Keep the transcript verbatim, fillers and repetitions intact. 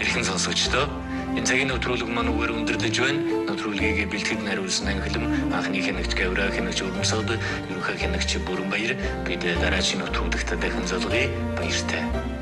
Хэрхэн сонсогчдоо энэ цагийн нэвтрүүлэг маань үгээр өндөрлөж байна. Нэвтрүүлгийг бэлтгэж найруулсан анхлам анхны хянагч Гавра хянагч Урмсод, ерөнхий хянагч Бүрэнбаяр бид дараагийн нэвтрүүлэгт дахин залгая. Баяртай.